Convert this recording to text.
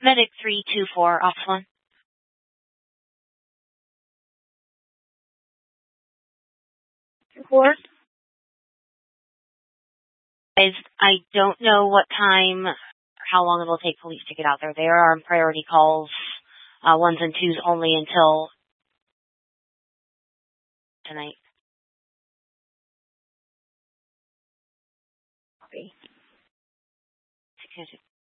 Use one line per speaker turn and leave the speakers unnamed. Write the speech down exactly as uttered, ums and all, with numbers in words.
Medic three two four, off one. Four. Is I don't know what time, or how long it'll take police to get out there. They are on priority calls, uh, ones and twos only until tonight. Copy.